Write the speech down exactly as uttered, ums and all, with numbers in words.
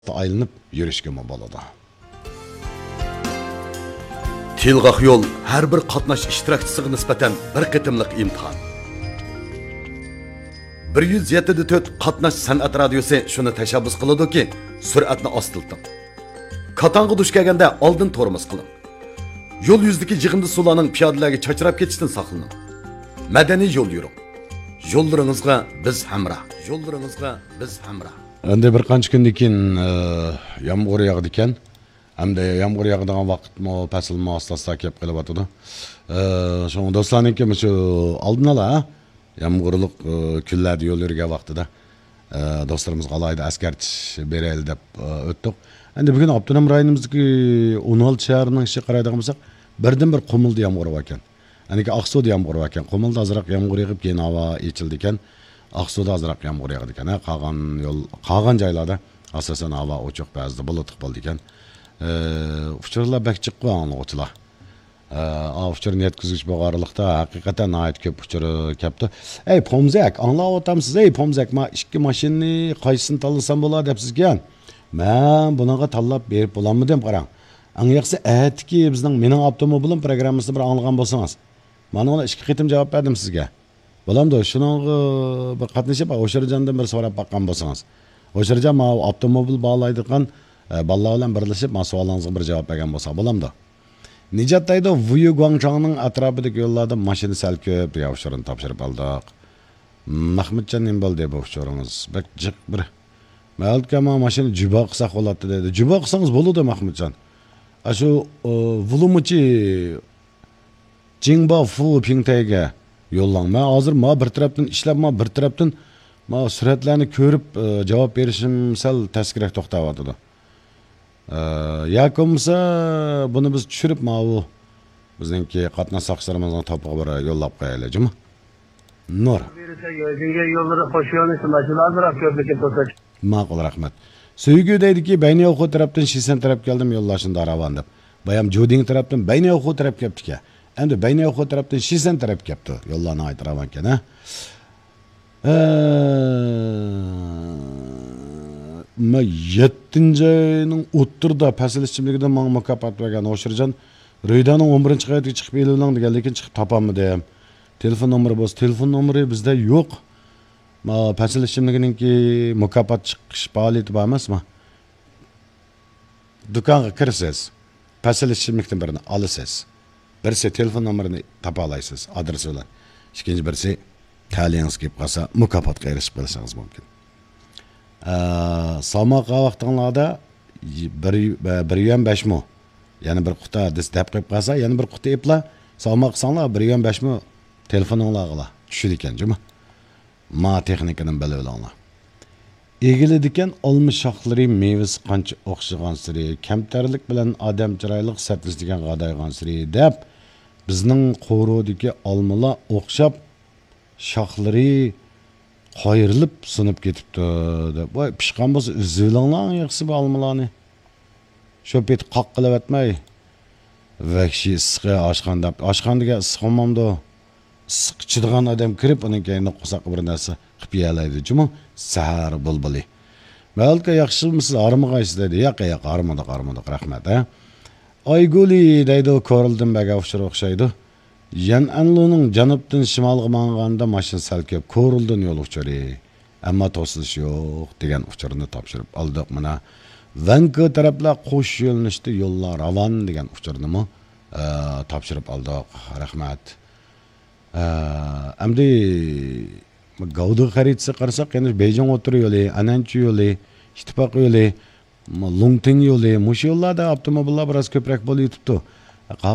aylanıp yürüşkeme boladi. Tilgaq yo'l har bir qatnash ishtirokchisiga nisbatan bir qitimliq imtihon. bir yuz yetti nuqta to'rt qatnash san'at radiosi shuni tashabbus qiladiki, sur'atni ostilting. Katanga duch kelganda oldin tormoz qiling. Yo'l yuzidagi yig'indi sularning piyodalarga chachrab ketishidan saqlaning. Madaniy yo'l yuring. Yo'llaringizga biz hamroh. Yo'llaringizga biz hamroh. Endi bir qancha kundan keyin yomg'ir yog'di ekan. Hamda yomg'ir yog'adigan vaqtmi, pasilmi asta-asta kelib qelyapti. Shu do'stlarniki shu oldin ola yomg'irlik kunlarda yo'l yurgan vaqtida do'stlarimizga alayda askartish beraylik deb o'tdik. Endi bugun Abdunam rayonimizdagi o'n olti shahrining ishi qaraydigan bo'lsak, birdan bir Qumulda yomg'ir bor ekan. Ya'ni Aqsuda yomg'ir bor ekan. Qumulda azroq yomg'ir yog'ib, keyin havo echildi ekan. Aqsuda azroq yomg'ir yog'di ekan. Qolgan yo'l, qolgan joylarda asosan havo ochiq, ba'zida bulutli bo'ldi ekan. Uçurlar bek çıqqan o'tlar. Uçurni yetkizgich bo'lganlikda haqiqatan nihoyat ko'p uçur kelibdi. Ey Pomzak, anglab o'tamsiz, ey Pomzak, men ikki mashinani qaysini tanlasam bo'ladi debsizgan. Men bunaqa tanlab berib bo'lammi deb qarang. Ang yaxshisi aytki bizning mening avtomobilim programmasini bir anglagan bo'lsangiz. Men ona ikki qitim javob berdim sizga. Bo'lamdi, shuning bir qatnashib O'shirjandan bir so'rab baqqan bo'lsangiz. O'shirjan men avtomobil bog'laydigan ballar bilan birlashib, men savollaringizga bir javob bergan bo'lsa bo'lamdi. Nijatdayda Vuyu Guangchangning atrofidagi yo'llarda mashina sal ko'p, yavshirini topshirib oldik. Mahmudjon nima bo'ldi bu uchuringiz? Bak jiq bir. Malkama mashina jubo qilsak bo'ladi dedi. Jubo qilsangiz bo'ladi Mahmudjon. Shu Vulumichi Jingba Fu Pingtayga yo'llang. Men hozir ma bir tarafdan ishlab, ma bir tarafdan ma suratlarni ko'rib javob berishim sal taskirak to'xtayotdi. Yakumsa bunu biz tushirib ma'u bizningki qatnash saqchilarimizning topiga bir yo'llab qo'yaylikmi? Nur. Yo'lga yo'llar qo'shiyonish mashinalar ko'pligi to'sash. Ma'qul, rahmat. Suygu deydiki, Bayni O'xu tarafdan Shisen taraf keldim yo'llashimda ravan deb. Bayam Joding tarafdan Bayni O'xu taraf kelibdi-ki. Endi Bayni O'xu tarafdan Shisen taraf kelibdi. Yo'llarni ayt ravan ekan, ha. Ma yettinchi ayning o'ttirda pasil ichimligidan menga mukofot bergan O'shirjon Röydaning o'n birinchi qaytiga chiqib e'lon degan, lekin chiqib topolmadim. Telefon nomeri bo'lsa, telefon nomeri bizda yo'q. Ma pasil ichimliginingki mukofot chiqish faoliyati bor emasmi? Do'konga kirsiz. Pasil ichimlikdan birini olasiz. Birisi telefon nomerini topa olasiz, adresi bilan. Ikkinchi birisi ta'lingiz kelib qolsa, mukofotga erishib qolishingiz mumkin. Salmoqqa vaqtinglarda bir yuan besh mo. Ya'ni bir quta deb qo'yib qolsa, yana bir quta epla, salmoq qilsanglar bir yuan besh mo telefoningizga tushidi ekan, juma. Ma texnikadan bilib olinglar. Egilidi ekan olma shoxlari mevasi qancha o'xshagan siri, kamtarlik bilan odam chiroylik satlisigan g'adaygan siri deb bizning qo'rodagi olmalar o'xshab shoxlari qayrilib sinib ketibdi deb. Voy, pishqan bo'lsa uzilinglar yaxshi bu olmalarni. Shu pet qoqqilab etmay. Vahshiy issiqqa oshqan deb, oshqandiga issiqomamdi. Issiq chidigan odam kirib, uning kayni qo'saq bir narsa qilib yelaydi, juma sahar bulbuli. Balki yaxshimisiz, armag'aysiz dedi. Yo'q, yo'q, armadi, armadi, rahmat, ha. Ayguli deydi, ko'rildim baga o'xshar o'xshaydi. Yan'anluning janubdan shimolga manganda mashina sal ko'p, ko'rildan yo'l uchari. Ammo to'silish yo'q degan uchurni topshirib oldik. Mana Vanko taraflar qo'sh yo'lnishda yo'llar ravon degan uchurni mo topshirib oldik. Rahmat. Endi Gavda xaritasi qarasak, yana Beijing o'tir yo'li, Ananchi yo'li, Ittifoq yo'li, Longting yo'li, mush yo'llarda avtomobillar biroz ko'proq bo'lib turibdi.